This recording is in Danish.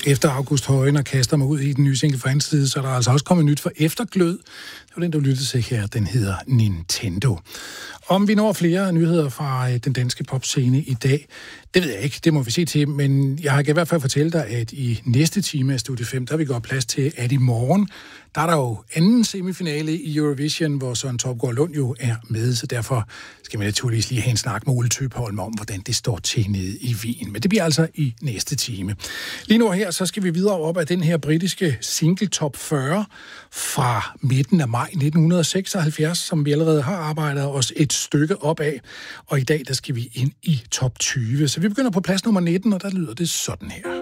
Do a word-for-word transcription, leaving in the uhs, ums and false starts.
Efter August Højen og kaster mig ud i den nye single fra hans side, så er der altså også kommet nyt for Efterglød. Det var den, du lyttede til her. Den hedder Nintendo. Om vi når flere nyheder fra den danske popscene i dag, det ved jeg ikke, det må vi se til, men jeg kan i hvert fald fortælle dig, at i næste time af Studie fem, der vil vi gå plads til, at i morgen, der er der jo anden semifinale i Eurovision, hvor Søren Topgaard Lund jo er med, så derfor skal man naturligvis lige have en snak med Ole Tøpholm om, hvordan det står til nede i Wien. Men det bliver altså i næste time. Lige nu her, så skal vi videre op af den her britiske single top fyrre fra midten af maj nitten seksoghalvfjerds, som vi allerede har arbejdet os et stykke op af. Og i dag, der skal vi ind i top tyve. Så vi begynder på plads nummer nitten, og der lyder det sådan her.